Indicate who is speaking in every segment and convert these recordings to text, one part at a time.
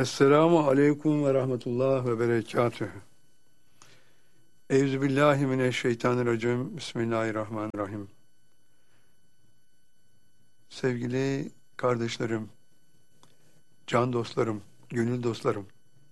Speaker 1: Esselamu aleyküm ve rahmetullah ve berekatühü. Euzubillahimineşşeytanirracim. Bismillahirrahmanirrahim. Sevgili kardeşlerim, can dostlarım, gönül dostlarım,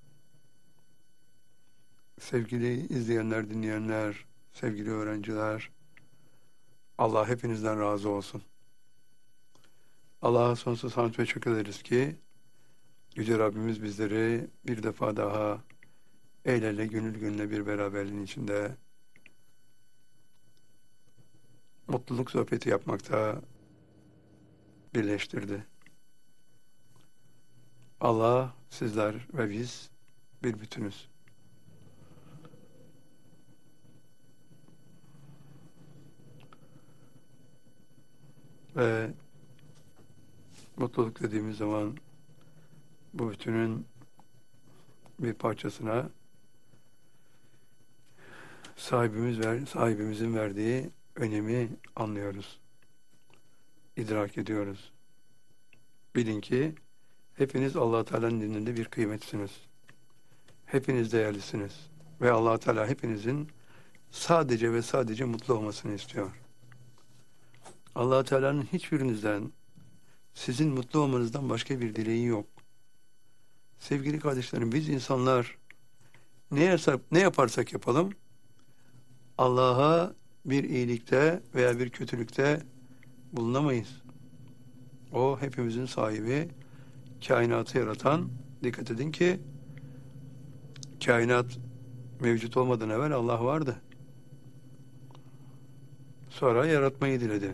Speaker 1: sevgili izleyenler, dinleyenler, sevgili öğrenciler, Allah hepinizden razı olsun. Allah'a sonsuz hamd ve şükür ederiz ki Yüce Rabbimiz bizleri bir defa daha el ele gönül gönüle bir beraberliğin içinde mutluluk sohbeti yapmakta birleştirdi. Allah, sizler ve biz bir bütünüz. Ve mutluluk dediğimiz zaman bu bütünün bir parçasına sahibimizin verdiği önemi anlıyoruz, idrak ediyoruz. Bilin ki hepiniz Allah Teala'nın dininde bir kıymetsiniz. Hepiniz değerlisiniz ve Allah Teala hepinizin sadece ve sadece mutlu olmasını istiyor. Allah Teala'nın hiçbirinizden sizin mutlu olmanızdan başka bir dileği yok. Sevgili kardeşlerim, biz insanlar ne yaparsak yapalım Allah'a bir iyilikte veya bir kötülükte bulunamayız. O hepimizin sahibi, kainatı yaratan. Dikkat edin ki kainat mevcut olmadan evvel Allah vardı. Sonra yaratmayı diledi.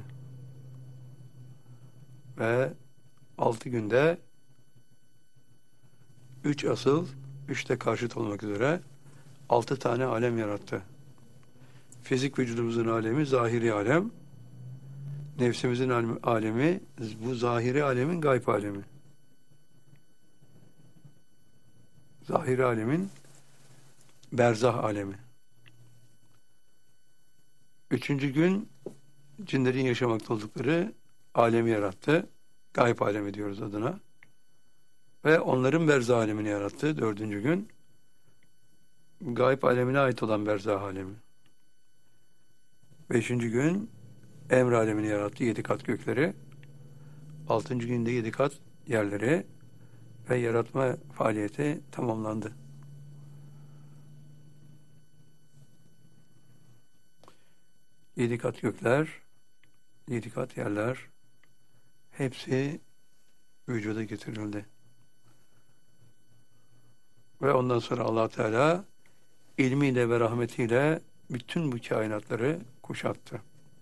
Speaker 1: Ve 6 günde 3 asıl, 3 de karşıt olmak üzere 6 tane alem yarattı. Fizik vücudumuzun alemi zahiri alem, nefsimizin alemi bu zahiri alemin gayb alemi. Zahiri alemin berzah alemi. 3. gün cinlerin yaşamakta oldukları alemi yarattı. Gayb alemi diyoruz adına. Ve onların berzah alemini yarattı 4. gün. Gayb alemine ait olan berzah alemi. 5. gün emr alemini yarattı, 7 kat gökleri. 6. günde 7 kat yerleri ve yaratma faaliyeti tamamlandı. Yedi kat gökler, 7 kat yerler, hepsi vücuda getirildi. Ve ondan sonra Allah Teala ilmiyle ve rahmetiyle bütün bu kainatları kuşattı.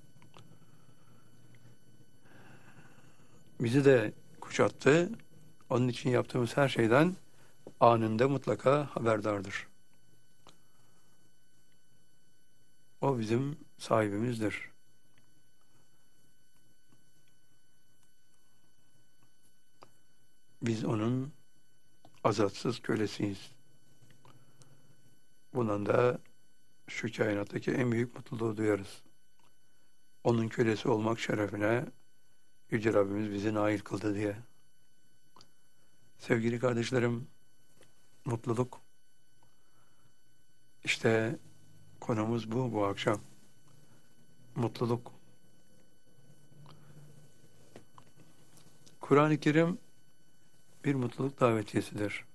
Speaker 1: Bizi de kuşattı. Onun için yaptığımız her şeyden anında mutlaka haberdardır. O bizim sahibimizdir. Biz onun azatsız kölesiyiz. Bundan da şu kainattaki en büyük mutluluğu duyarız. Onun kölesi olmak şerefine Yüce Rabbimiz bizi nail kıldı diye. Sevgili kardeşlerim, mutluluk. İşte konumuz bu akşam. Mutluluk. Kur'an-ı Kerim bir mutluluk davetiyesidir.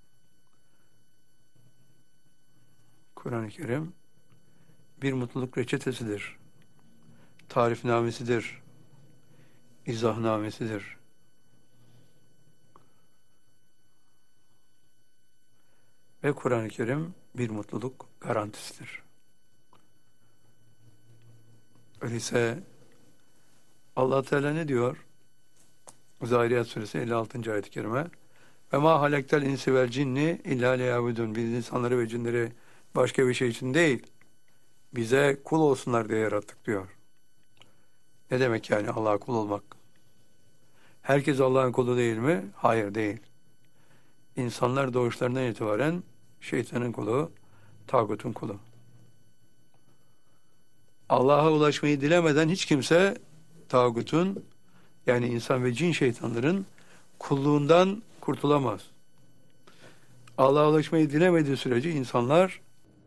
Speaker 1: Kur'an-ı Kerim bir mutluluk reçetesidir. Tarifnamesidir. İzahnamesidir. Ve Kur'an-ı Kerim bir mutluluk garantisidir. Öyleyse Allah Teala ne diyor? Zariyat suresi 56. ayet-i kerime. Ve ma halektel insi vel cinni illa liyabudun. Biz insanları ve cinleri başka bir şey için değil, bize kul olsunlar diye yarattık diyor. Ne demek yani Allah'a kul olmak? Herkes Allah'ın kulu değil mi? Hayır, değil. İnsanlar doğuşlarından itibaren şeytanın kulu, tağutun kulu. Allah'a ulaşmayı dilemeden hiç kimse tağutun, yani insan ve cin şeytanların kulluğundan kurtulamaz. Allah'a ulaşmayı dilemediği sürece insanlar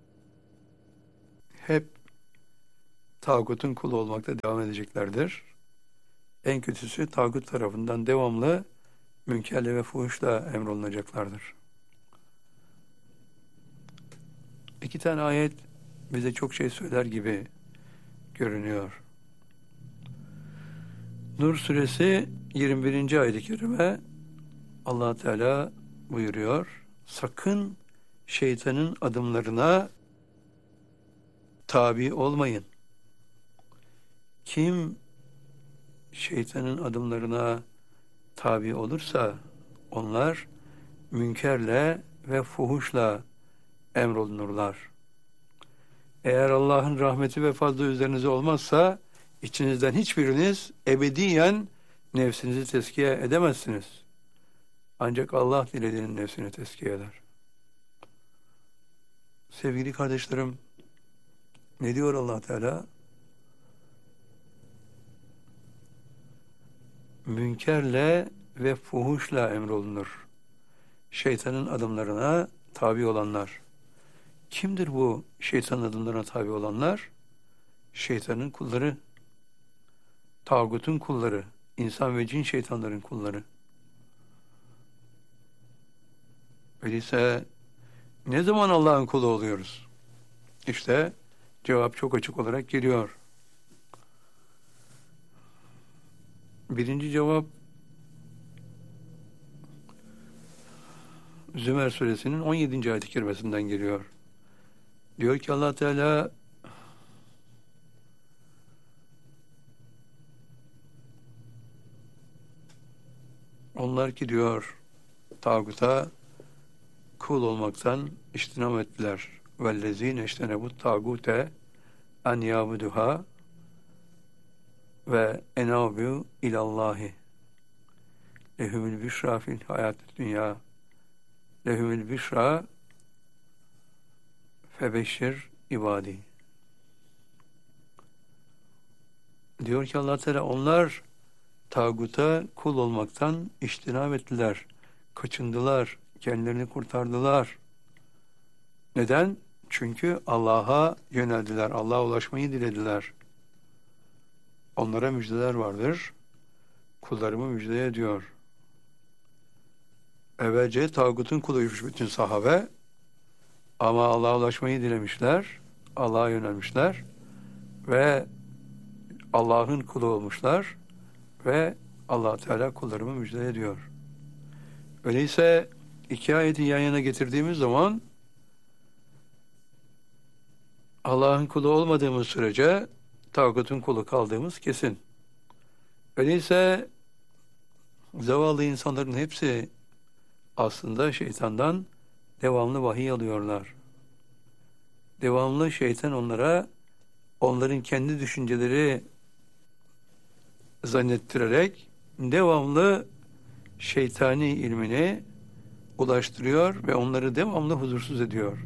Speaker 1: hep tağutun kulu olmakta devam edeceklerdir. En kötüsü tağut tarafından devamlı münkerle ve fuhuşla emrolunacaklardır. İki tane ayet bize çok şey söyler gibi görünüyor. Nur suresi 21. ayet-i kerime Allah Teala buyuruyor. Sakın şeytanın adımlarına tabi olmayın. Kim şeytanın adımlarına tabi olursa onlar münkerle ve fuhuşla emrolunurlar. Eğer Allah'ın rahmeti ve fazlı üzerinize olmazsa içinizden hiçbiriniz ebediyen nefsinizi tezkiye edemezsiniz. Ancak Allah dilediğinin nefsini tezkiye eder. Sevgili kardeşlerim, ne diyor Allah Teala? Münkerle ve fuhuşla emrolunur. Şeytanın adımlarına tabi olanlar. Kimdir bu şeytanın adımlarına tabi olanlar? Şeytanın kulları, tağutun kulları, insan ve cin şeytanların kulları. Öyleyse ne zaman Allah'ın kulu oluyoruz? İşte cevap çok açık olarak geliyor. Birinci cevap Zümer suresinin 17. ayet-i kerimesinden geliyor. Diyor ki Allah Teala onlar ki diyor tağuta kul olmaktan içtinam ettiler. Vellezine iştenebut tağute en yabuduha ve enabu ilallahi lehumul büşra fil hayatid dünya lehumul büşra febeşşir ibadi. Diyor ki Allah Teala onlar tağuta kul olmaktan içtinab ettiler. Kaçındılar. Kendilerini kurtardılar. Neden? Çünkü Allah'a yöneldiler. Allah'a ulaşmayı dilediler. Onlara müjdeler vardır. Kullarımı müjde ediyor. Evvelce tağutun kuluymuş bütün sahabe. Ama Allah'a ulaşmayı dilemişler. Allah'a yönelmişler. Ve Allah'ın kulu olmuşlar. Ve Allah Teala kullarımı müjde ediyor. Öyleyse iki ayeti yan yana getirdiğimiz zaman Allah'ın kulu olmadığımız sürece tağutun kulu kaldığımız kesin. Öyleyse zavallı insanların hepsi aslında şeytandan devamlı vahiy alıyorlar. Devamlı şeytan onlara onların kendi düşünceleri zannettirerek devamlı şeytani ilmini ulaştırıyor ve onları devamlı huzursuz ediyor.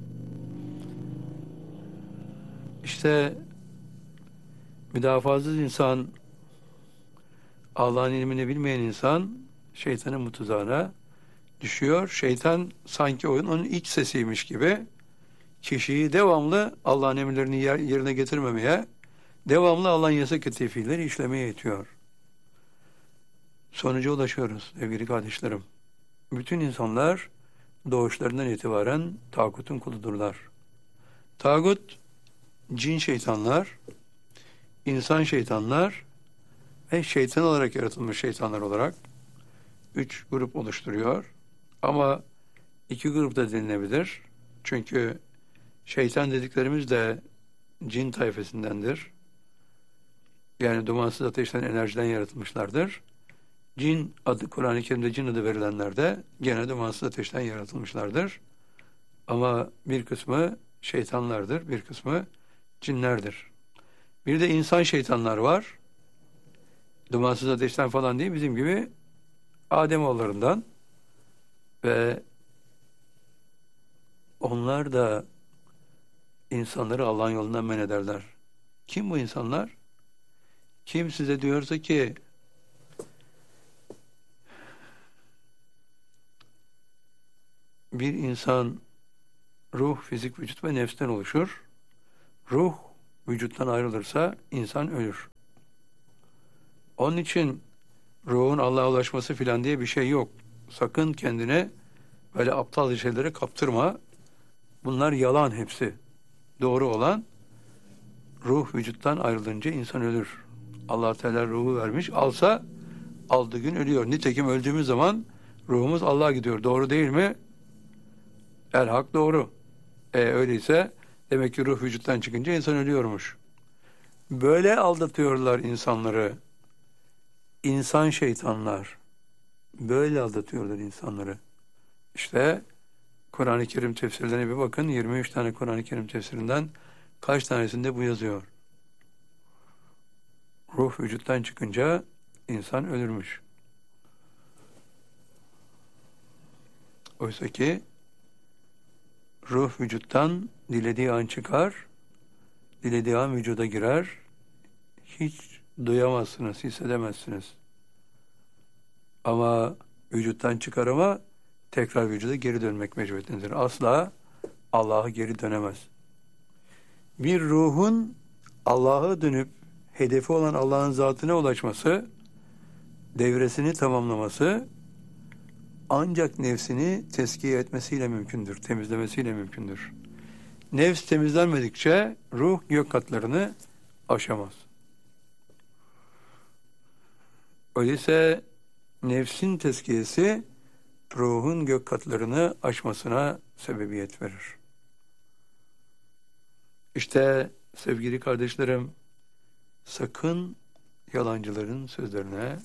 Speaker 1: İşte müdafasız insan, Allah'ın ilmini bilmeyen insan şeytanın tuzağına düşüyor. Şeytan sanki onun iç sesiymiş gibi kişiyi devamlı Allah'ın emirlerini yerine getirmemeye, devamlı Allah'ın yasak ettiği fiilleri işlemeye itiyor. Sonuca ulaşıyoruz sevgili kardeşlerim. Bütün insanlar doğuşlarından itibaren tağutun kuludurlar. Tağut, cin şeytanlar, insan şeytanlar ve şeytan olarak yaratılmış şeytanlar olarak 3 grup oluşturuyor. Ama 2 grup da denilebilir. Çünkü şeytan dediklerimiz de cin tayfesindendir. Yani dumansız ateşten, enerjiden yaratılmışlardır. Cin adı, Kur'an-ı Kerim'de cin adı verilenler de gene dumansız ateşten yaratılmışlardır. Ama bir kısmı şeytanlardır, bir kısmı cinlerdir. Bir de insan şeytanlar var. Dumansız ateşten falan değil, bizim gibi Ademoğullarından ve onlar da insanları Allah'ın yolundan men ederler. Kim bu insanlar? Kim size diyorsa ki bir insan ruh, fizik, vücut ve nefsten oluşur. Ruh vücuttan ayrılırsa insan ölür. Onun için ruhun Allah'a ulaşması filan diye bir şey yok. Sakın kendine böyle aptal şeylere kaptırma. Bunlar yalan hepsi. Doğru olan ruh vücuttan ayrılınca insan ölür. Allah Teala ruhu vermiş. Alsa aldığı gün ölüyor. Nitekim öldüğümüz zaman ruhumuz Allah'a gidiyor. Doğru değil mi? El hak doğru. Öyleyse demek ki ruh vücuttan çıkınca insan ölüyormuş. Böyle aldatıyorlar insanları. İnsan şeytanlar. Böyle aldatıyorlar insanları. İşte Kur'an-ı Kerim tefsirlerine bir bakın. 23 tane Kur'an-ı Kerim tefsirinden kaç tanesinde bu yazıyor? Ruh vücuttan çıkınca insan ölürmüş. Oysa ki ruh vücuttan dilediği an çıkar, dilediği an vücuda girer. Hiç duyamazsınız, hissedemezsiniz. Ama vücuttan çıkar ama tekrar vücuda geri dönmek mecburiyetindedir. Asla Allah'a geri dönemez. Bir ruhun Allah'a dönüp hedefi olan Allah'ın zatına ulaşması, devresini tamamlaması ancak nefsini tezkiye etmesiyle mümkündür, temizlemesiyle mümkündür. Nefs temizlenmedikçe ruh gök katlarını aşamaz. Öyleyse nefsin tezkiyesi ruhun gök katlarını aşmasına sebebiyet verir. İşte sevgili kardeşlerim, sakın yalancıların sözlerine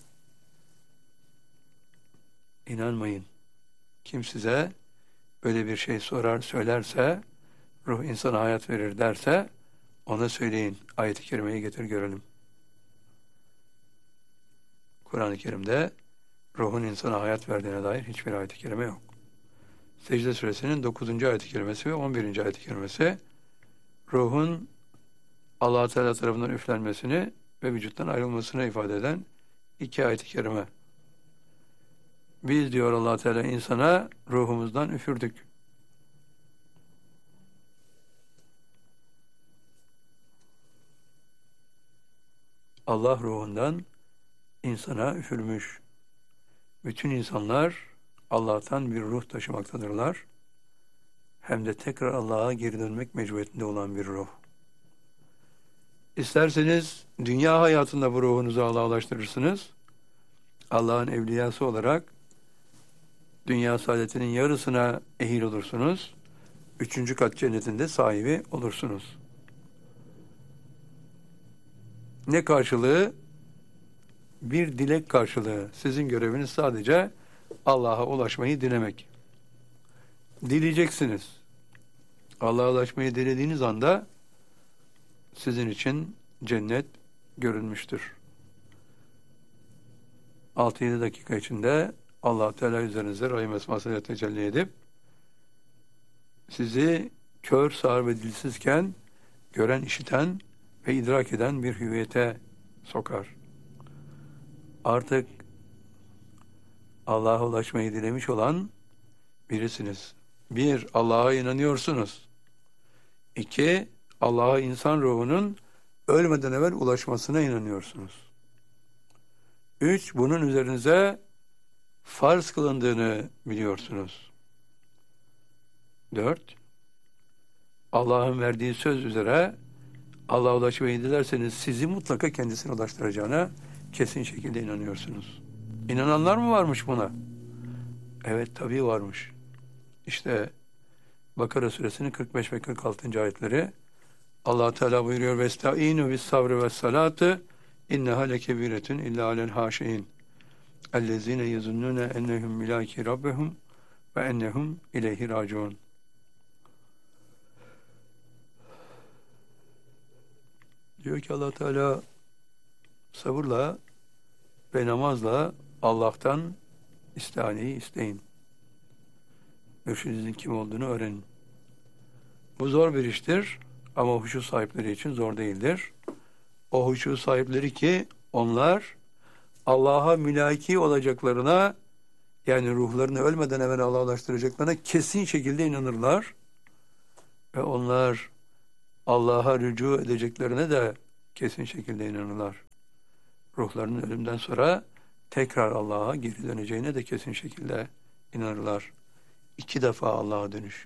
Speaker 1: inanmayın. Kim size böyle bir şey sorar, söylerse, ruh insana hayat verir derse, ona söyleyin. Ayet-i kerimeyi getir görelim. Kur'an-ı Kerim'de ruhun insana hayat verdiğine dair hiçbir ayet-i kerime yok. Secde suresinin 9. ayet-i kerimesi ve 11. ayet-i kerimesi ruhun Allah-u Teala tarafından üflenmesini ve vücuttan ayrılmasını ifade eden 2 ayet-i kerime. Biz diyor Allah Teala insana ruhumuzdan üfürdük. Allah ruhundan insana üfürmüş. Bütün insanlar Allah'tan bir ruh taşımaktadırlar. Hem de tekrar Allah'a geri dönmek mecburiyetinde olan bir ruh. İsterseniz dünya hayatında bu ruhunuzu Allah'a ulaştırırsınız. Allah'ın evliyası olarak dünya saadetinin yarısına ehil olursunuz. 3. kat cennetinde sahibi olursunuz. Ne karşılığı? Bir dilek karşılığı. Sizin göreviniz sadece Allah'a ulaşmayı dilemek. Dileyeceksiniz. Allah'a ulaşmayı dilediğiniz anda sizin için cennet görünmüştür. 6-7 dakika içinde Allah Teala üzerinize rahim esmasıyla tecelli edip sizi kör, sağır ve dilsizken gören, işiten ve idrak eden bir hüviyete sokar. Artık Allah'a ulaşmayı dilemiş olan birisiniz. 1. Allah'a inanıyorsunuz. 2. Allah'a insan ruhunun ölmeden evvel ulaşmasına inanıyorsunuz. 3. Bunun üzerinize farz kılındığını biliyorsunuz. 4. Allah'ın verdiği söz üzere Allah'a ulaşmayı dilerseniz sizi mutlaka kendisine ulaştıracağına kesin şekilde inanıyorsunuz. İnananlar mı varmış buna? Evet, tabii varmış. İşte Bakara suresinin 45 ve 46. ayetleri Allah Teala buyuruyor: "Vestaînû bis-sabri ve's-salâti inneha lekebiretun illa alel hâşiîn. Ellezîne yezunnûne ennehum milâki rabbihum ve ennehum ileyhi râciûn." Diyor ki Allah Teala, sabırla ve namazla Allah'tan istihaneyi isteyin. Mürşidinizin kim olduğunu öğrenin. Bu zor bir iştir ama huşu sahipleri için zor değildir. O huşu sahipleri ki onlar Allah'a mülaki olacaklarına Yani ruhlarını ölmeden evvel Allah'a ulaştıracaklarına kesin şekilde inanırlar. Ve onlar Allah'a rücu edeceklerine de kesin şekilde inanırlar. Ruhlarının ölümden sonra tekrar Allah'a geri döneceğine de kesin şekilde inanırlar. 2 defa Allah'a dönüş.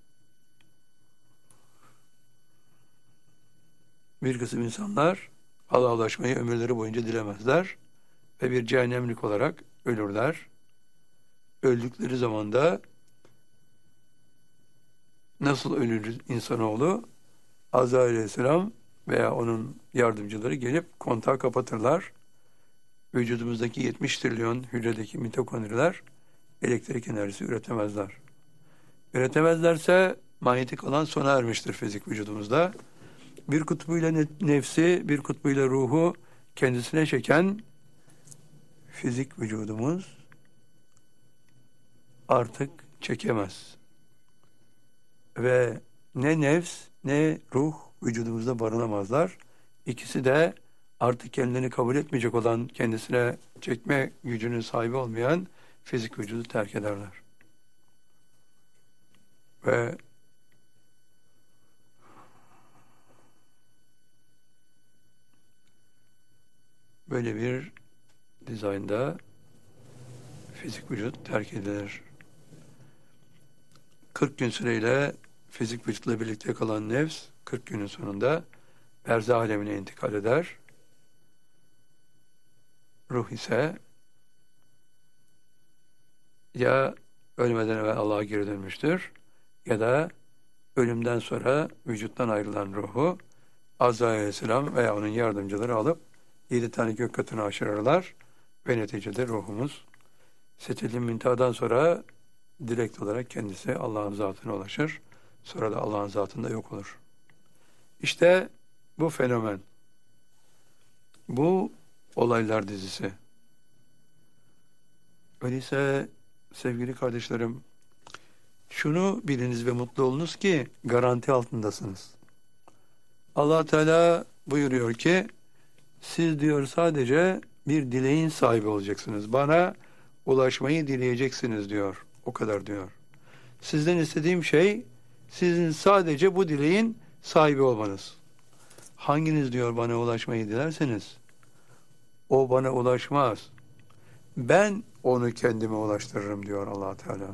Speaker 1: Bir kısım insanlar Allah'a ulaşmayı ömürleri boyunca dilemezler ve bir cehennemlik olarak ölürler. Öldükleri zaman da nasıl ölür insanoğlu? Azrail Aleyhisselam veya onun yardımcıları gelip kontağı kapatırlar. Vücudumuzdaki 70 trilyon hücredeki mitokondriler elektrik enerjisi üretemezler. Üretemezlerse manyetik alan sona ermiştir fizik vücudumuzda. Bir kutbuyla nefsi, bir kutbuyla ruhu kendisine çeken fizik vücudumuz artık çekemez. Ve ne nefs ne ruh vücudumuzda barınamazlar. İkisi de artık kendini kabul etmeyecek olan, kendisine çekme gücünün sahibi olmayan fizik vücudu terk ederler. Ve böyle bir dizaynda fizik vücut terk edilir. 40 gün süreyle fizik vücutla birlikte kalan nefs 40 günün sonunda berzah alemine intikal eder. Ruh ise ya ölmeden evvel Allah'a geri dönmüştür ya da ölümden sonra vücuttan ayrılan ruhu Azrail Aleyhisselam veya onun yardımcıları alıp 7 tane gök katını aşırırlar ve neticede ruhumuz Setil-i Münteha'dan sonra direkt olarak kendisi Allah'ın zatına ulaşır. Sonra da Allah'ın zatında yok olur. İşte bu fenomen. Bu olaylar dizisi. Öyleyse sevgili kardeşlerim, şunu biliniz ve mutlu olunuz ki garanti altındasınız. Allah Teala buyuruyor ki siz diyor sadece bir dileğin sahibi olacaksınız. Bana ulaşmayı dileyeceksiniz diyor. O kadar diyor. Sizden istediğim şey sizin sadece bu dileğin sahibi olmanız. Hanginiz diyor bana ulaşmayı dilerseniz o bana ulaşmaz. Ben onu kendime ulaştırırım diyor Allah Teala.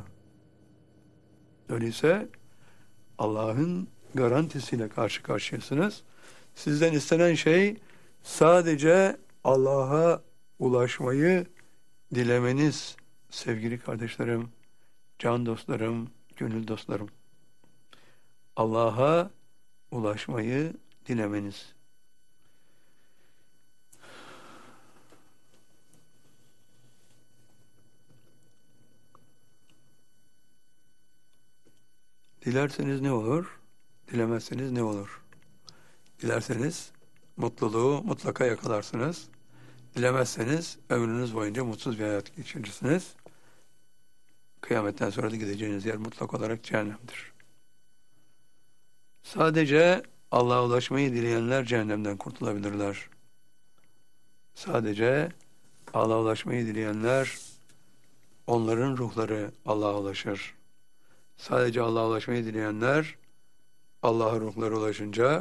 Speaker 1: Öyleyse Allah'ın garantisiyle karşı karşıyasınız. Sizden istenen şey sadece Allah'a ulaşmayı dilemeniz sevgili kardeşlerim, can dostlarım, gönül dostlarım. Allah'a ulaşmayı dilemeniz. Dilerseniz ne olur? Dilemezseniz ne olur? Dilerseniz mutluluğu mutlaka yakalarsınız. Dilemezseniz ömrünüz boyunca mutsuz bir hayat geçirirsiniz. Kıyametten sonra da gideceğiniz yer mutlak olarak cehennemdir. Sadece Allah'a ulaşmayı dileyenler cehennemden kurtulabilirler. Sadece Allah'a ulaşmayı dileyenler, onların ruhları Allah'a ulaşır. Sadece Allah'a ulaşmayı dileyenler, Allah'a ruhları ulaşınca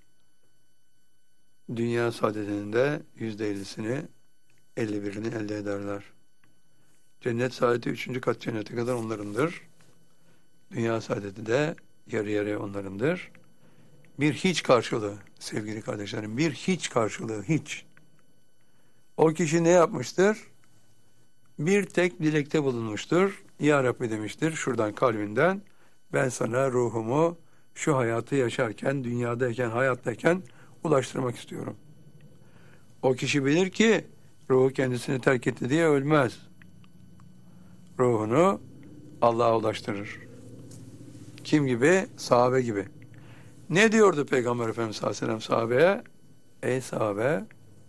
Speaker 1: dünya saadetinin de %50'sini, 51'ini elde ederler. Cennet saadeti 3. kat cennete kadar onlarındır. Dünya saadeti de yarı yarıya onlarındır. Bir hiç karşılığı sevgili kardeşlerim, bir hiç karşılığı, hiç. O kişi ne yapmıştır? Bir tek dilekte bulunmuştur. Ya Rabbi demiştir şuradan kalbinden, ben sana ruhumu şu hayatı yaşarken, dünyadayken, hayattayken ulaştırmak istiyorum. O kişi bilir ki ruhu kendisini terk etti diye ölmez. Ruhunu Allah'a ulaştırır. Kim gibi? Sahabe gibi. Ne diyordu Peygamber Efendimiz sallallahu aleyhi ve sellem sahabeye? Ey sahabe,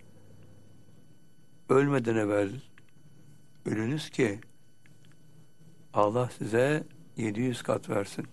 Speaker 1: ölmeden evvel ölünüz ki Allah size 700 kat versin.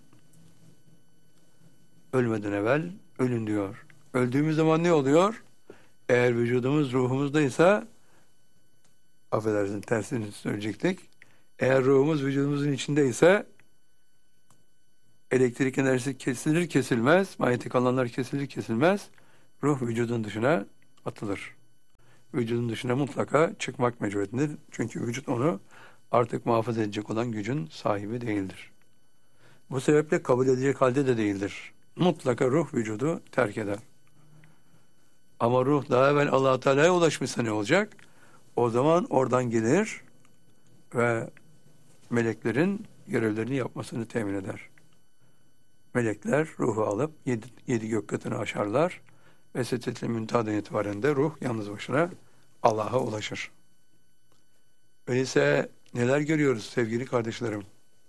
Speaker 1: Ölmeden evvel ölün diyor. Öldüğümüz zaman ne oluyor? Eğer vücudumuz ruhumuzdaysa, affedersin tersini söyleyecektik. Eğer ruhumuz vücudumuzun içindeyse elektrik enerjisi kesilir kesilmez, manyetik alanlar kesilir kesilmez, ruh vücudun dışına atılır. Vücudun dışına mutlaka çıkmak mecburiyetindedir. Çünkü vücut onu artık muhafaza edecek olan gücün sahibi değildir. Bu sebeple kabul edecek halde de değildir. Mutlaka ruh vücudu terk eder. Ama ruh daha evvel Allah-u Teala'ya ulaşmışsa ne olacak? O zaman oradan gelir ve meleklerin görevlerini yapmasını temin eder. Melekler ruhu alıp yedi gök katını aşarlar ve Sidret-i Münteha'dan itibaren de ruh yalnız başına Allah'a ulaşır. Öyleyse neler görüyoruz sevgili kardeşlerim?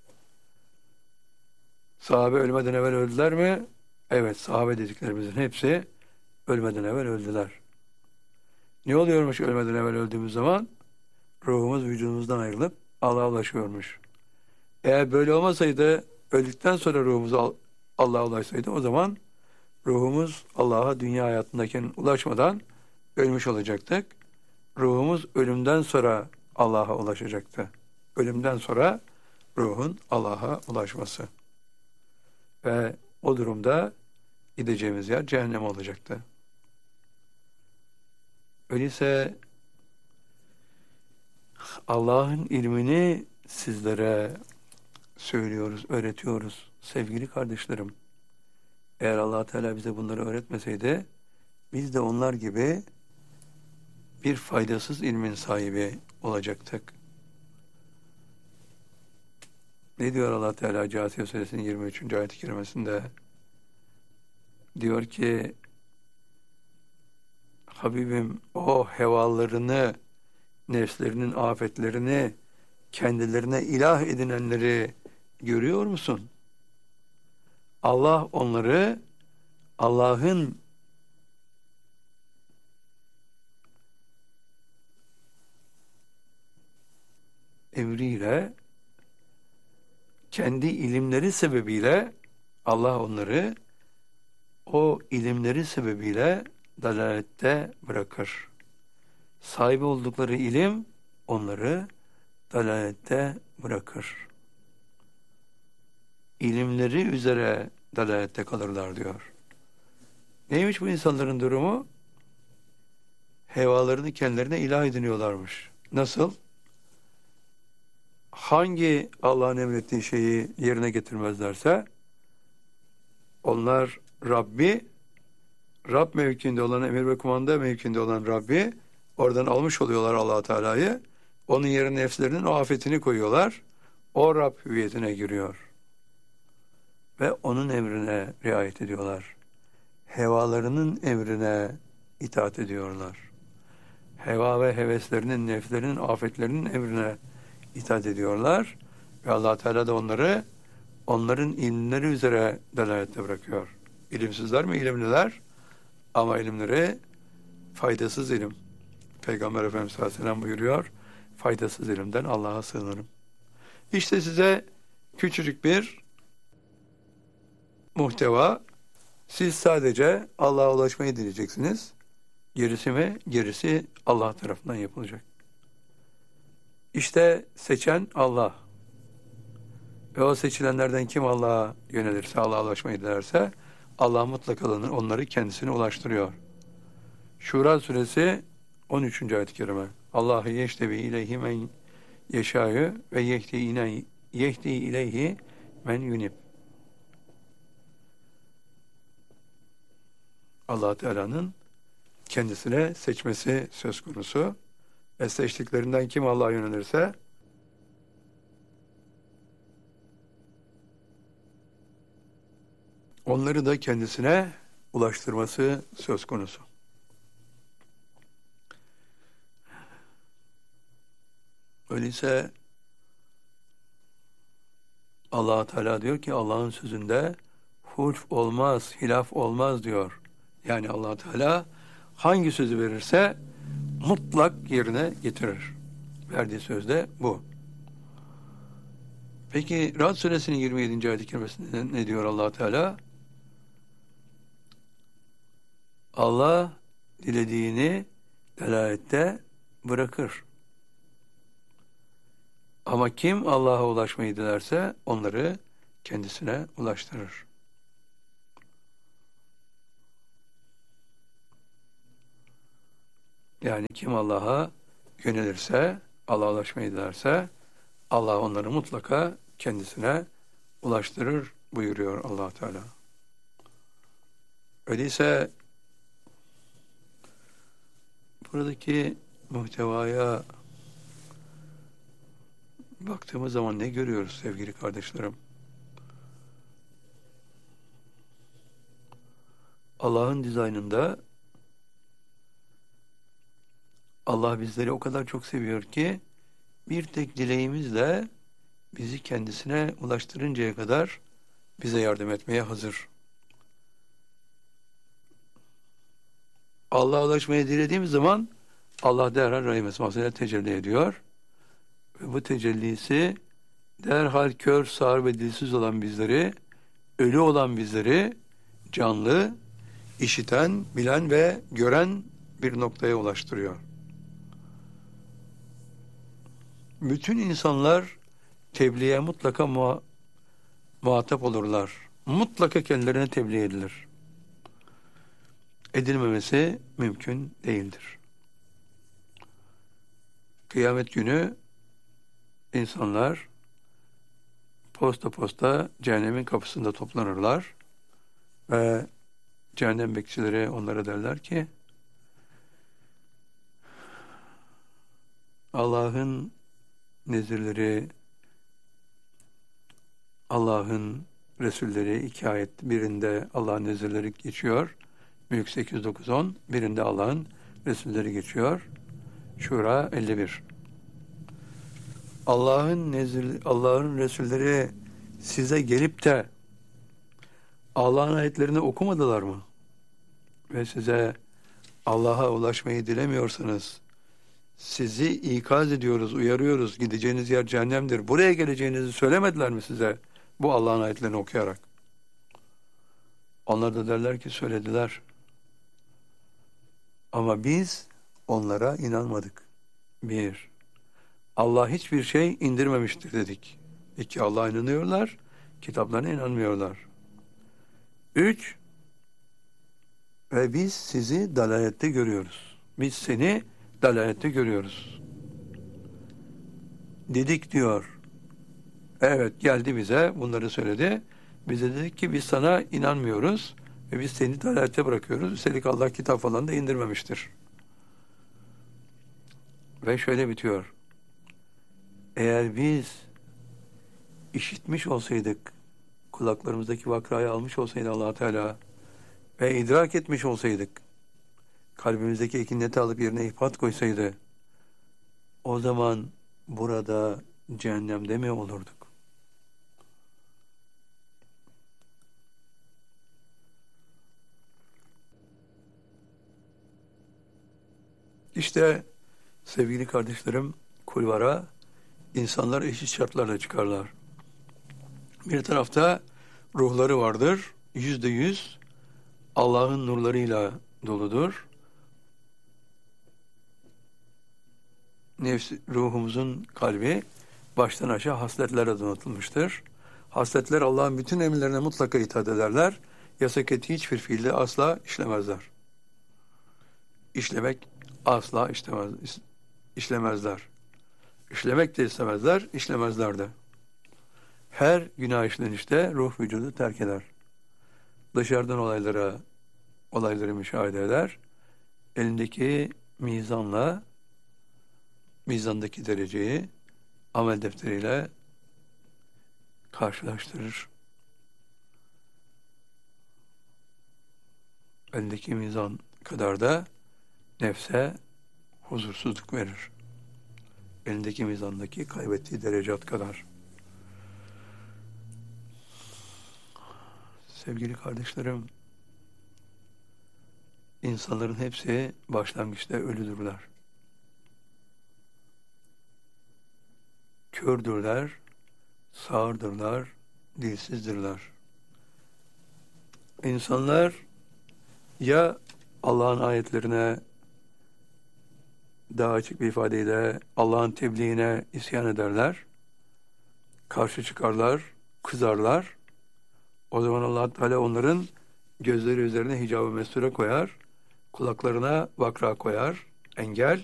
Speaker 1: Sahabe ölmeden evvel öldüler mi? Evet, sahabe dediklerimizin hepsi ölmeden evvel öldüler. Ne oluyormuş ölmeden evvel öldüğümüz zaman? Ruhumuz vücudumuzdan ayrılıp Allah'a ulaşıyormuş. Eğer böyle olmasaydı, öldükten sonra ruhumuz Allah'a ulaşsaydı, o zaman ruhumuz Allah'a dünya hayatındayken ulaşmadan ölmüş olacaktık. Ruhumuz ölümden sonra Allah'a ulaşacaktı. Ölümden sonra ruhun Allah'a ulaşması. Ve o durumda gideceğimiz yer cehennem olacaktı. Öyleyse Allah'ın ilmini sizlere söylüyoruz, öğretiyoruz sevgili kardeşlerim. Eğer Allah Teala bize bunları öğretmeseydi, biz de onlar gibi bir faydasız ilmin sahibi olacaktık. Ne diyor Allah Teala Câsiye Suresinin 23. ayet-i kerimesinde? Diyor ki, Habibim o hevalarını, nefslerinin afetlerini, kendilerine ilah edinenleri görüyor musun? Allah onları Allah'ın emriyle, kendi ilimleri sebebiyle Allah onları o ilimleri sebebiyle dalalette bırakır. Sahibi oldukları ilim onları dalalette bırakır. İlimleri üzere dalalette kalırlar diyor. Neymiş bu insanların durumu? Hevalarını kendilerine ilah ediniyorlarmış. Nasıl? Hangi Allah'ın emrettiği şeyi yerine getirmezlerse onlar Rab mevkiinde olan, emir ve kumanda mevkiinde olan Rabbi oradan almış oluyorlar Allah Teala'yı. Onun yerine nefslerinin o afetini koyuyorlar. O Rab hüviyetine giriyor. Ve onun emrine riayet ediyorlar. Hevalarının emrine itaat ediyorlar. Heva ve heveslerinin, nefslerinin, afetlerinin emrine itaat ediyorlar. Ve Allah Teala da onları onların ilimleri üzere dalalette bırakıyor. İlimsizler mi? İlimliler. Ama ilimleri faydasız ilim. Peygamber Efendimiz sallallahu aleyhi ve sellem buyuruyor. Faydasız ilimden Allah'a sığınırım. İşte size küçücük bir muhteva. Siz sadece Allah'a ulaşmayı dileyeceksiniz. Gerisi mi? Gerisi Allah tarafından yapılacak. İşte seçen Allah. Ve o seçilenlerden kim Allah'a yönelirse, Allah'a ulaşmayı dilerse Allah mutlaka onları kendisine ulaştırıyor. Şura suresi 13. ayet-i kerime. Allahu yeştebi ileyhi men yeşâ'yü ve yehdi ileyhi men yunib. Allah Teala'nın kendisine seçmesi söz konusu. Ve seçtiklerinden kim Allah'a yönelirse onları da kendisine ulaştırması söz konusu. Öyleyse Allah Teala diyor ki Allah'ın sözünde hulf olmaz, hilaf olmaz diyor. Yani Allah Teala hangi sözü verirse mutlak yerine getirir. Verdiği söz de bu. Peki Ra'd suresinin 27. ayet-i kerimesinde ne diyor Allah Teala? Allah dilediğini dalalette bırakır. Ama kim Allah'a ulaşmayı dilerse onları kendisine ulaştırır. Yani kim Allah'a yönelirse, Allah'a ulaşmayı dilerse Allah onları mutlaka kendisine ulaştırır buyuruyor Allah Teala. Öyleyse buradaki muhtevaya baktığımız zaman ne görüyoruz sevgili kardeşlerim? Allah'ın dizaynında Allah bizleri o kadar çok seviyor ki bir tek dileğimizle bizi kendisine ulaştırıncaya kadar bize yardım etmeye hazır. Allah'a ulaşmayı dilediğimiz zaman Allah derhal Rahim esmasıyla tecelli ediyor. Ve bu tecellisi derhal kör, sağır ve dilsiz olan bizleri, ölü olan bizleri canlı, işiten, bilen ve gören bir noktaya ulaştırıyor. Bütün insanlar tebliğe mutlaka muhatap olurlar. Mutlaka kendilerine tebliğ edilir. Edilmemesi mümkün değildir. Kıyamet günü insanlar posta posta cehennemin kapısında toplanırlar ve cehennem bekçileri onlara derler ki Allah'ın nezirleri, Allah'ın Resulleri 2 ayet, birinde Allah'ın nezirleri geçiyor. Mülk 8, 9, 10. Birinde Allah'ın Resulleri geçiyor. Şura 51. Allah'ın Resulleri size gelip de Allah'ın ayetlerini okumadılar mı? Ve size Allah'a ulaşmayı dilemiyorsanız sizi ikaz ediyoruz, uyarıyoruz. Gideceğiniz yer cehennemdir. Buraya geleceğinizi söylemediler mi size bu Allah'ın ayetlerini okuyarak? Onlar da derler ki söylediler. Ama biz onlara inanmadık. 1. Allah hiçbir şey indirmemiştir dedik. 2. Allah'a inanıyorlar, kitaplarına inanmıyorlar. 3. Ve biz sizi dalalette görüyoruz. Biz seni dalalette görüyoruz. Dedik diyor. Evet, geldi bize, bunları söyledi. Bize dedik ki biz sana inanmıyoruz ve biz seni dalalette bırakıyoruz. Üstelik Allah kitap falan da indirmemiştir. Ve şöyle bitiyor. Eğer biz işitmiş olsaydık, kulaklarımızdaki vakrayı almış olsaydı Allah Teala ve idrak etmiş olsaydık, kalbimizdeki ekineti alıp yerine ihpat koysaydı, o zaman burada cehennemde mi olurduk? İşte sevgili kardeşlerim, kulvara insanlar eşit şartlarla çıkarlar. Bir tarafta ruhları vardır, %100 Allah'ın nurlarıyla doludur. Ruhumuzun kalbi baştan aşağı hasletlerle donatılmıştır. Hasletler Allah'ın bütün emirlerine mutlaka itaat ederler. Yasak ettiği hiçbir fiilde asla işlemezler. İşlemek asla işlemezler. İşlemek de istemezler, işlemezler de. Her günah işlenişte ruh vücudu terk eder. Dışarıdan olayları müşahede eder. Elindeki mizandaki dereceyi amel defteriyle karşılaştırır. Elindeki mizan kadar da nefse huzursuzluk verir. Elindeki mizandaki kaybettiği derecat kadar. Sevgili kardeşlerim, insanların hepsi başlangıçta ölüdürler. Kördürler, sağırdırlar, dilsizdirler. İnsanlar ya Allah'ın ayetlerine daha açık bir ifadeyle Allah'ın tebliğine isyan ederler karşı çıkarlar, kızarlar. O zaman Allah Teala onların gözleri üzerine hicab-ı mesture koyar, kulaklarına vakra koyar, engel.